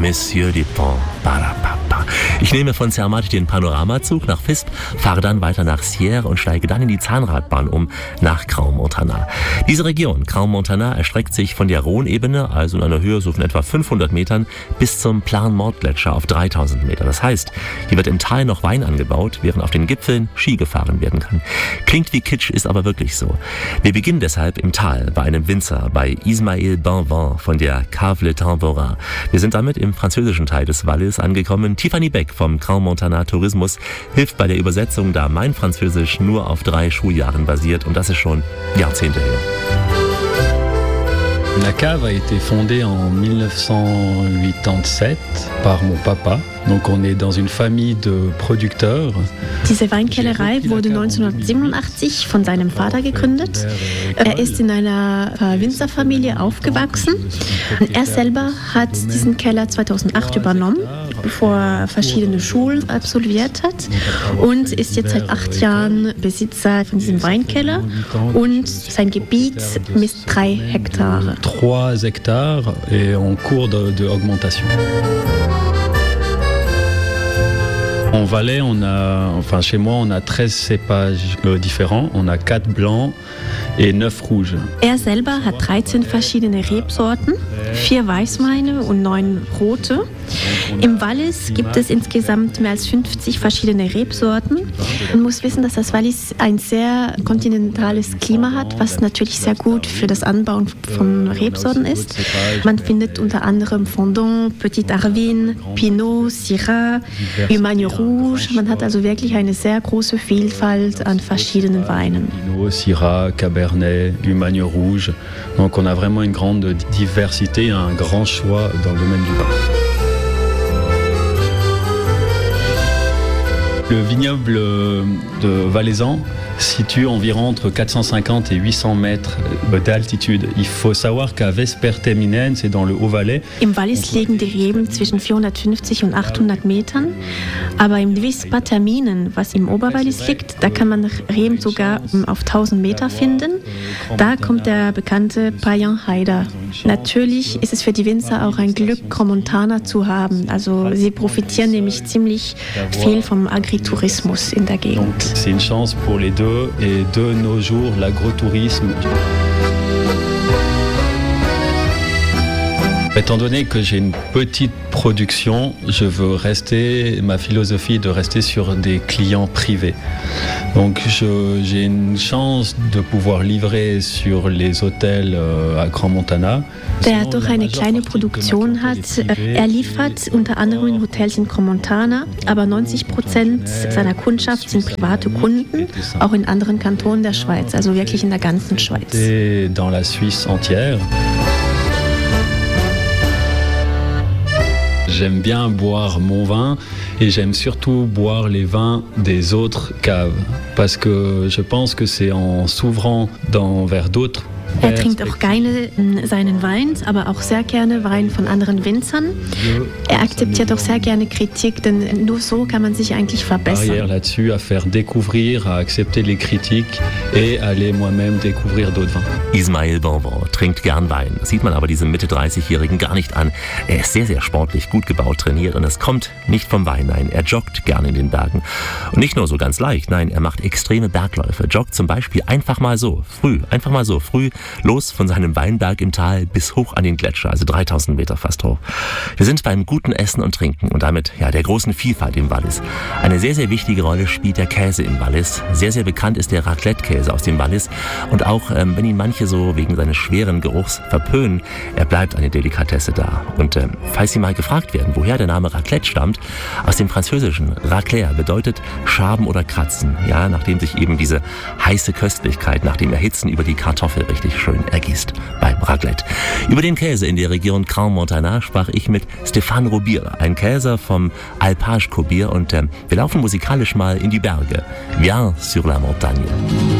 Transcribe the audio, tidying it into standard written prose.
Messieurs des Ponts. Ich nehme von Zermatt den Panoramazug nach Visp, fahre dann weiter nach Sierre und steige dann in die Zahnradbahn um nach Crans-Montana. Diese Region, Crans-Montana, erstreckt sich von der Rhône-Ebene, also in einer Höhe so von etwa 500 Metern, bis zum Plan-Mort-Gletscher auf 3000 Meter. Das heißt, hier wird im Tal noch Wein angebaut, während auf den Gipfeln Ski gefahren werden kann. Klingt wie Kitsch, ist aber wirklich so. Wir beginnen deshalb im Tal bei einem Winzer, bei Ismaël Benvent von der Cave Le Tambourin. Wir sind damit im französischen Teil des Wallis angekommen. Tiffany Beck vom Crans-Montana Tourismus hilft bei der Übersetzung, da mein Französisch nur auf 3 Schuljahren basiert und das ist schon Jahrzehnte her. La cave a été fondée en 1987 par mon papa. Donc on est dans une famille de producteurs. Diese Weinkellerei wurde 1987 von seinem Vater gegründet. Er ist in einer Winzerfamilie aufgewachsen. Er selber hat diesen Keller 2008 übernommen, bevor er verschiedene Schulen absolviert hat und ist jetzt seit 8 Jahren Besitzer von diesem Weinkeller und sein Gebiet misst 3 Hektare. 3 hectares et en cours d'augmentation. En Valais, chez moi, on a 13 cépages différents. On a 4 blancs et 9 rouges. Er selber hat 13 verschiedene Rebsorten, 4 Weißweine und 9 rote. Im Wallis gibt es insgesamt mehr als 50 verschiedene Rebsorten. Man muss wissen, dass das Wallis ein sehr kontinentales Klima hat, was natürlich sehr gut für das Anbauen von Rebsorten ist. Man findet unter anderem Fondant, Petit Arvin, Pinot, Syrah, Humagne Rouge. Man hat also wirklich eine sehr große Vielfalt an verschiedenen Weinen. Pinot, Syrah, Cabernet, Humagne Rouge. Donc on a vraiment une grande diversité, un grand choix dans le domaine du vin. Le vignoble de Valaisan situe environ entre 450 et 800 mètres d'altitude. Il faut savoir qu'à Vesperteminen, c'est dans le Haut-Valais. Im Wallis liegen die Reben zwischen 450 und 800 Metern, aber im Vesperteminen, was im Oberwallis liegt, da kann man Reben sogar auf 1000 Meter finden. Da kommt der bekannte Payen Haida. Natürlich ist es für die Winzer auch ein Glück, Crans-Montana zu haben. Also sie profitieren nämlich ziemlich viel vom Agritourismus in der Gegend. C'est une chance pour les deux et de nos jours l'agrotourisme. Étant donné que j'ai une petite production, je veux rester, ma philosophie est de rester sur des clients privés. Donc j'ai une chance de pouvoir livrer sur les hôtels à Crans-Montana. Der durch eine kleine Produktion hat, er liefert unter anderem in Hotels in Crans-Montana, aber 90% seiner Kundschaft sind private Kunden, auch in anderen Kantonen der Schweiz, also wirklich in der ganzen Schweiz. Dans la Suisse entière. J'aime bien boire mon vin et j'aime surtout boire les vins des autres caves parce que je pense que c'est en s'ouvrant vers d'autres. Er trinkt auch gerne seinen Wein, aber auch sehr gerne Wein von anderen Winzern. Er akzeptiert auch sehr gerne Kritik, denn nur so kann man sich eigentlich verbessern. Là-dessus, à faire découvrir, à accepter les critiques et aller moi-même découvrir d'autres vins. Ismaël Benvent trinkt gern Wein. Das sieht man aber diesem Mitte-30-Jährigen gar nicht an. Er ist sehr, sehr sportlich, gut gebaut, trainiert und es kommt nicht vom Wein. Nein, er joggt gern in den Bergen. Und nicht nur so ganz leicht, nein, er macht extreme Bergläufe. Joggt zum Beispiel einfach mal so früh los von seinem Weinberg im Tal bis hoch an den Gletscher, also 3000 Meter fast hoch. Wir sind beim guten Essen und Trinken und damit der großen Vielfalt im Wallis. Eine sehr, sehr wichtige Rolle spielt der Käse im Wallis. Sehr, sehr bekannt ist der Raclette-Käse aus dem Wallis und auch, wenn ihn manche so wegen seines schweren Geruchs verpönen, er bleibt eine Delikatesse da. Und falls Sie mal gefragt werden, woher der Name Raclette stammt, aus dem Französischen racler bedeutet schaben oder kratzen, ja, nachdem sich eben diese heiße Köstlichkeit nach dem Erhitzen über die Kartoffel richtig schön ergießt beim Raclette. Über den Käse in der Region Crans-Montana sprach ich mit Stéphane Robier, ein Käser vom Alpage Kobir und wir laufen musikalisch mal in die Berge. Viens sur la montagne.